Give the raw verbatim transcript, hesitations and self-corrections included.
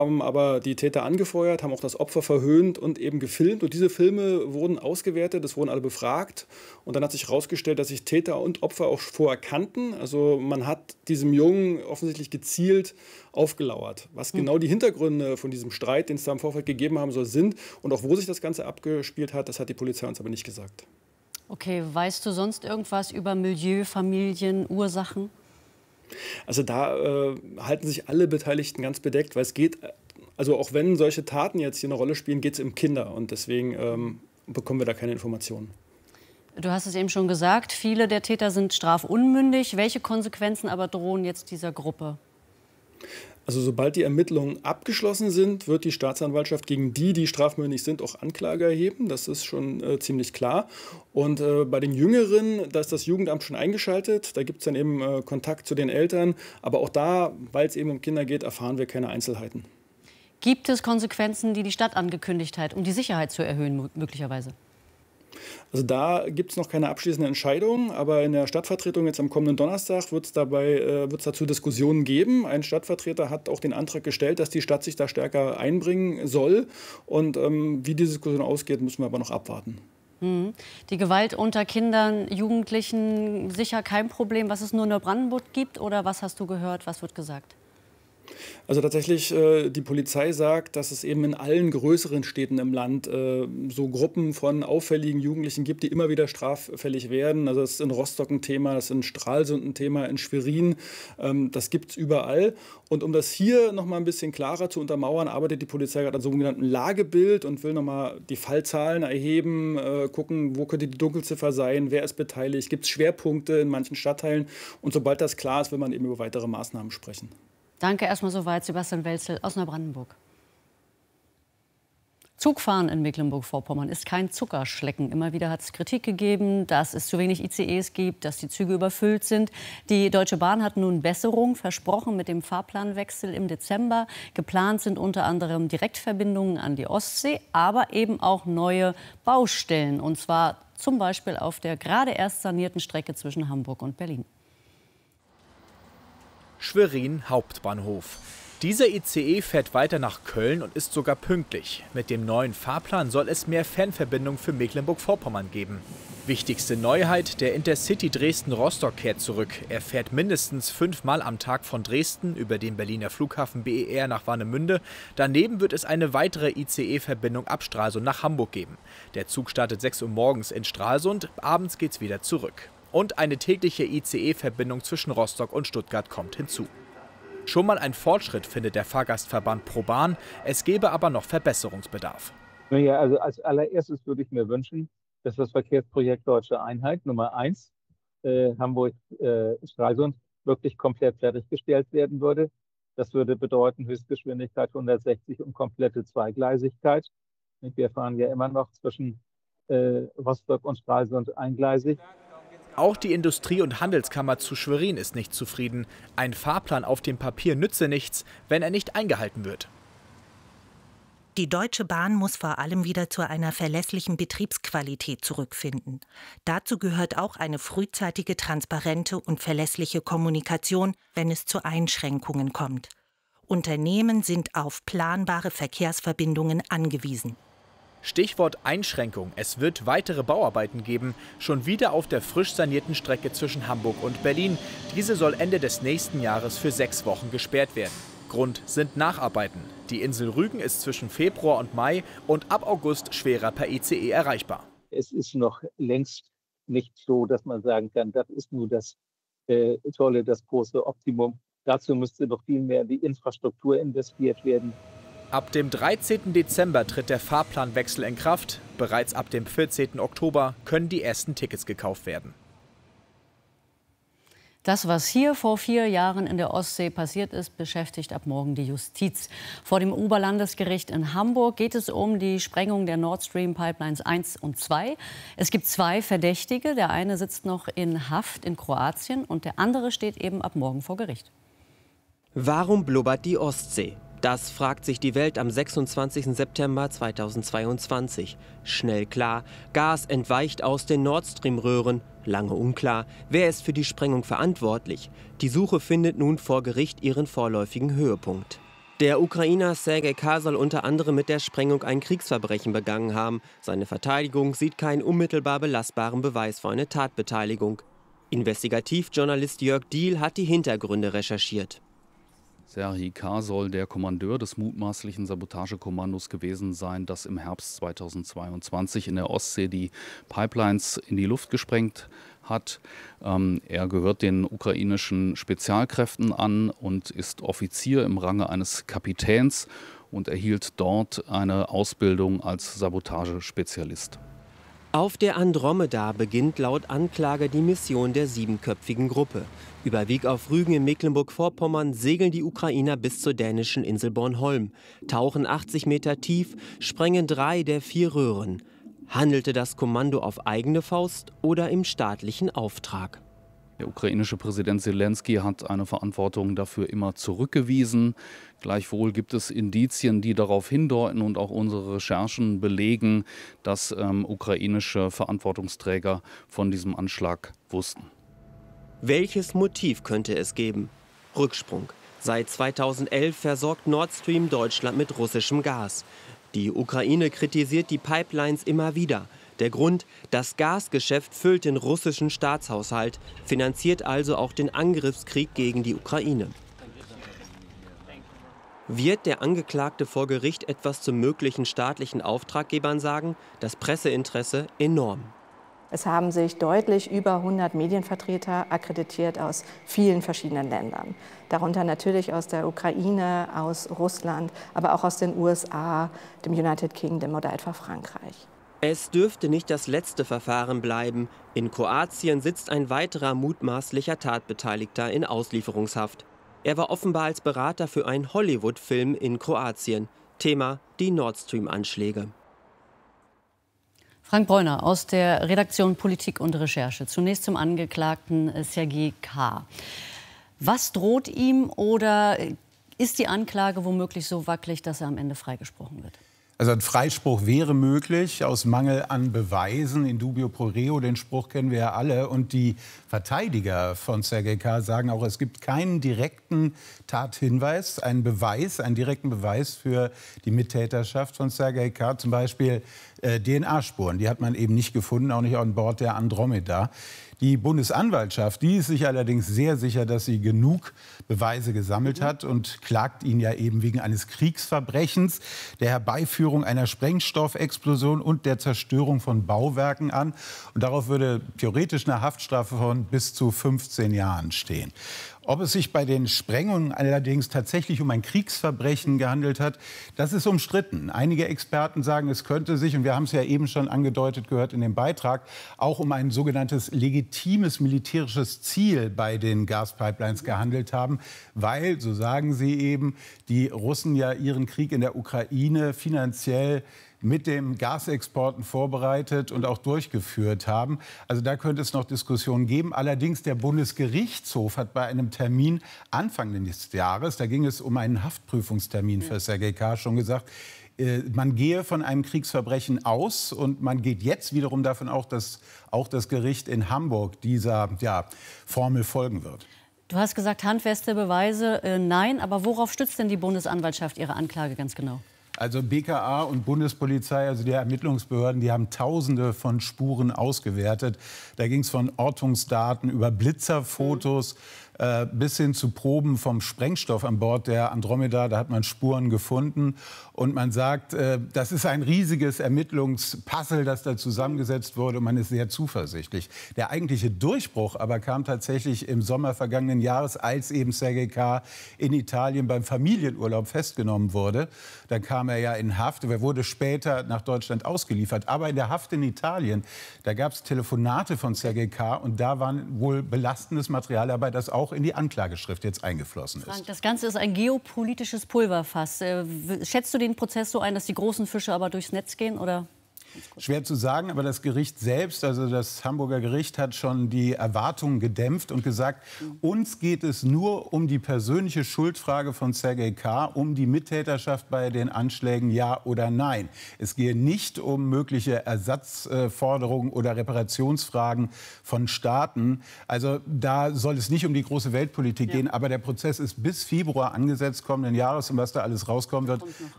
haben aber die Täter angefeuert, haben auch das Opfer verhöhnt und eben gefilmt. Und diese Filme wurden ausgewertet, es wurden alle befragt. Und dann hat sich herausgestellt, dass sich Täter und Opfer auch vorher kannten. Also man hat diesem Jungen offensichtlich gezielt aufgelauert. Was genau die Hintergründe von diesem Streit, den es da im Vorfeld gegeben haben soll, sind und auch wo sich das Ganze abgespielt hat, das hat die Polizei uns aber nicht gesagt. Okay, weißt du sonst irgendwas über Milieu, Familien, Ursachen? Also da äh, halten sich alle Beteiligten ganz bedeckt, weil es geht, also auch wenn solche Taten jetzt hier eine Rolle spielen, geht es um Kinder und deswegen ähm, bekommen wir da keine Informationen. Du hast es eben schon gesagt, viele der Täter sind strafunmündig. Welche Konsequenzen aber drohen jetzt dieser Gruppe? Also sobald die Ermittlungen abgeschlossen sind, wird die Staatsanwaltschaft gegen die, die strafmündig sind, auch Anklage erheben. Das ist schon äh, ziemlich klar. Und äh, bei den Jüngeren, da ist das Jugendamt schon eingeschaltet. Da gibt es dann eben äh, Kontakt zu den Eltern. Aber auch da, weil es eben um Kinder geht, erfahren wir keine Einzelheiten. Gibt es Konsequenzen, die die Stadt angekündigt hat, um die Sicherheit zu erhöhen möglicherweise? Also da gibt es noch keine abschließende Entscheidung, aber in der Stadtvertretung jetzt am kommenden Donnerstag wird es dabei äh, wird's dazu Diskussionen geben. Ein Stadtvertreter hat auch den Antrag gestellt, dass die Stadt sich da stärker einbringen soll. Und ähm, wie diese Diskussion ausgeht, müssen wir aber noch abwarten. Mhm. Die Gewalt unter Kindern, Jugendlichen, sicher kein Problem, was es nur in Neubrandenburg gibt? Oder was hast du gehört, was wird gesagt? Also tatsächlich, äh, die Polizei sagt, dass es eben in allen größeren Städten im Land äh, so Gruppen von auffälligen Jugendlichen gibt, die immer wieder straffällig werden. Also das ist in Rostock ein Thema, das ist in Stralsund ein Thema, in Schwerin. Ähm, das gibt es überall. Und um das hier noch mal ein bisschen klarer zu untermauern, arbeitet die Polizei gerade an so einem sogenannten Lagebild und will noch mal die Fallzahlen erheben, äh, gucken, wo könnte die Dunkelziffer sein, wer ist beteiligt, gibt es Schwerpunkte in manchen Stadtteilen. Und sobald das klar ist, will man eben über weitere Maßnahmen sprechen. Danke erstmal soweit, Sebastian Welzel aus Neubrandenburg. Zugfahren in Mecklenburg-Vorpommern ist kein Zuckerschlecken. Immer wieder hat es Kritik gegeben, dass es zu wenig I C Es gibt, dass die Züge überfüllt sind. Die Deutsche Bahn hat nun Besserung versprochen mit dem Fahrplanwechsel im Dezember. Geplant sind unter anderem Direktverbindungen an die Ostsee, aber eben auch neue Baustellen. Und zwar zum Beispiel auf der gerade erst sanierten Strecke zwischen Hamburg und Berlin. Schwerin Hauptbahnhof. Dieser I C E fährt weiter nach Köln und ist sogar pünktlich. Mit dem neuen Fahrplan soll es mehr Fernverbindungen für Mecklenburg-Vorpommern geben. Wichtigste Neuheit, der Intercity Dresden-Rostock kehrt zurück. Er fährt mindestens fünfmal am Tag von Dresden über den Berliner Flughafen B E R nach Warnemünde. Daneben wird es eine weitere I C E-Verbindung ab Stralsund nach Hamburg geben. Der Zug startet sechs Uhr morgens in Stralsund, abends geht's wieder zurück. Und eine tägliche I C E-Verbindung zwischen Rostock und Stuttgart kommt hinzu. Schon mal ein Fortschritt, findet der Fahrgastverband ProBahn. Es gäbe aber noch Verbesserungsbedarf. Naja, also als allererstes würde ich mir wünschen, dass das Verkehrsprojekt Deutsche Einheit Nummer eins äh, Hamburg-Stralsund äh, wirklich komplett fertiggestellt werden würde. Das würde bedeuten Höchstgeschwindigkeit hundertsechzig und komplette Zweigleisigkeit. Wir fahren ja immer noch zwischen äh, Rostock und Stralsund eingleisig. Auch die Industrie- und Handelskammer zu Schwerin ist nicht zufrieden. Ein Fahrplan auf dem Papier nütze nichts, wenn er nicht eingehalten wird. Die Deutsche Bahn muss vor allem wieder zu einer verlässlichen Betriebsqualität zurückfinden. Dazu gehört auch eine frühzeitige, transparente und verlässliche Kommunikation, wenn es zu Einschränkungen kommt. Unternehmen sind auf planbare Verkehrsverbindungen angewiesen. Stichwort Einschränkung. Es wird weitere Bauarbeiten geben, schon wieder auf der frisch sanierten Strecke zwischen Hamburg und Berlin. Diese soll Ende des nächsten Jahres für sechs Wochen gesperrt werden. Grund sind Nacharbeiten. Die Insel Rügen ist zwischen Februar und Mai und ab August schwerer per I C E erreichbar. Es ist noch längst nicht so, dass man sagen kann, das ist nur das äh, Tolle, das große Optimum. Dazu müsste noch viel mehr in die Infrastruktur investiert werden. Ab dem dreizehnten Dezember tritt der Fahrplanwechsel in Kraft. Bereits ab dem vierzehnten Oktober können die ersten Tickets gekauft werden. Das, was hier vor vier Jahren in der Ostsee passiert ist, beschäftigt ab morgen die Justiz. Vor dem Oberlandesgericht in Hamburg geht es um die Sprengung der Nord Stream Pipelines eins und zwei. Es gibt zwei Verdächtige. Der eine sitzt noch in Haft in Kroatien und der andere steht eben ab morgen vor Gericht. Warum blubbert die Ostsee? Das fragt sich die Welt am sechsundzwanzigsten September zweitausendzweiundzwanzig. Schnell klar, Gas entweicht aus den Nord Stream-Röhren. Lange unklar, wer ist für die Sprengung verantwortlich. Die Suche findet nun vor Gericht ihren vorläufigen Höhepunkt. Der Ukrainer Sergej K. soll unter anderem mit der Sprengung ein Kriegsverbrechen begangen haben. Seine Verteidigung sieht keinen unmittelbar belastbaren Beweis für eine Tatbeteiligung. Investigativjournalist Jörg Diehl hat die Hintergründe recherchiert. Serhii K. soll der Kommandeur des mutmaßlichen Sabotagekommandos gewesen sein, das im Herbst zweitausendzweiundzwanzig in der Ostsee die Pipelines in die Luft gesprengt hat. Ähm, er gehört den ukrainischen Spezialkräften an und ist Offizier im Range eines Kapitäns und erhielt dort eine Ausbildung als Sabotagespezialist. Auf der Andromeda beginnt laut Anklage die Mission der siebenköpfigen Gruppe. Über Wiek auf Rügen in Mecklenburg-Vorpommern segeln die Ukrainer bis zur dänischen Insel Bornholm, tauchen achtzig Meter tief, sprengen drei der vier Röhren. Handelte das Kommando auf eigene Faust oder im staatlichen Auftrag? Der ukrainische Präsident Selenskyj hat eine Verantwortung dafür immer zurückgewiesen. Gleichwohl gibt es Indizien, die darauf hindeuten und auch unsere Recherchen belegen, dass ähm, ukrainische Verantwortungsträger von diesem Anschlag wussten. Welches Motiv könnte es geben? Rücksprung. Seit zweitausendelf versorgt Nord Stream Deutschland mit russischem Gas. Die Ukraine kritisiert die Pipelines immer wieder. Der Grund, das Gasgeschäft füllt den russischen Staatshaushalt, finanziert also auch den Angriffskrieg gegen die Ukraine. Wird der Angeklagte vor Gericht etwas zu möglichen staatlichen Auftraggebern sagen? Das Presseinteresse enorm. Es haben sich deutlich über hundert Medienvertreter akkreditiert aus vielen verschiedenen Ländern. Darunter natürlich aus der Ukraine, aus Russland, aber auch aus den U S A, dem United Kingdom oder etwa Frankreich. Es dürfte nicht das letzte Verfahren bleiben. In Kroatien sitzt ein weiterer mutmaßlicher Tatbeteiligter in Auslieferungshaft. Er war offenbar als Berater für einen Hollywood-Film in Kroatien. Thema die Nord Stream-Anschläge. Frank Bräuner aus der Redaktion Politik und Recherche. Zunächst zum Angeklagten Serhii K. Was droht ihm oder ist die Anklage womöglich so wackelig, dass er am Ende freigesprochen wird? Also ein Freispruch wäre möglich aus Mangel an Beweisen. In dubio pro reo, den Spruch kennen wir ja alle. Und die Verteidiger von Serhii K. sagen auch, es gibt keinen direkten Tathinweis, einen Beweis, einen direkten Beweis für die Mittäterschaft von Serhii K. Zum Beispiel äh, D N A-Spuren. Die hat man eben nicht gefunden, auch nicht an Bord der Andromeda. Die Bundesanwaltschaft, die ist sich allerdings sehr sicher, dass sie genug Beweise gesammelt hat und klagt ihn ja eben wegen eines Kriegsverbrechens, der Herbeiführung einer Sprengstoffexplosion und der Zerstörung von Bauwerken an. Und darauf würde theoretisch eine Haftstrafe von bis zu fünfzehn Jahren stehen. Ob es sich bei den Sprengungen allerdings tatsächlich um ein Kriegsverbrechen gehandelt hat, das ist umstritten. Einige Experten sagen, es könnte sich, und wir haben es ja eben schon angedeutet gehört in dem Beitrag, auch um ein sogenanntes legitimes militärisches Ziel bei den Gaspipelines gehandelt haben, weil, so sagen sie eben, die Russen ja ihren Krieg in der Ukraine finanziell mit den Gasexporten vorbereitet und auch durchgeführt haben. Also da könnte es noch Diskussionen geben. Allerdings der Bundesgerichtshof hat bei einem Termin Anfang des Jahres, da ging es um einen Haftprüfungstermin für Serhii K., schon gesagt, äh, man gehe von einem Kriegsverbrechen aus und man geht jetzt wiederum davon aus, dass auch das Gericht in Hamburg dieser ja, Formel folgen wird. Du hast gesagt, handfeste Beweise, äh, nein. Aber worauf stützt denn die Bundesanwaltschaft ihre Anklage ganz genau? Also B K A und Bundespolizei, also die Ermittlungsbehörden, die haben Tausende von Spuren ausgewertet. Da ging es von Ortungsdaten über Blitzerfotos äh, bis hin zu Proben vom Sprengstoff an Bord der Andromeda. Da hat man Spuren gefunden. Und man sagt, äh, das ist ein riesiges Ermittlungspuzzle, das da zusammengesetzt wurde. Und man ist sehr zuversichtlich. Der eigentliche Durchbruch aber kam tatsächlich im Sommer vergangenen Jahres, als eben Serhii K. in Italien beim Familienurlaub festgenommen wurde. Da kam er ja in Haft. Er wurde später nach Deutschland ausgeliefert. Aber in der Haft in Italien, da gab es Telefonate von Serhii K. Und da war wohl belastendes Material dabei, das auch in die Anklageschrift jetzt eingeflossen ist. Frank, das Ganze ist ein geopolitisches Pulverfass. Schätzt du den Prozess so ein, dass die großen Fische aber durchs Netz gehen, oder? Schwer zu sagen, aber das Gericht selbst, also das Hamburger Gericht, hat schon die Erwartungen gedämpft und gesagt, mhm. uns geht es nur um die persönliche Schuldfrage von Sergej K., um die Mittäterschaft bei den Anschlägen, ja oder nein. Es gehe nicht um mögliche Ersatzforderungen oder Reparationsfragen von Staaten. Also da soll es nicht um die große Weltpolitik ja. gehen, aber der Prozess ist bis Februar angesetzt kommenden Jahres und was da alles rauskommen wird,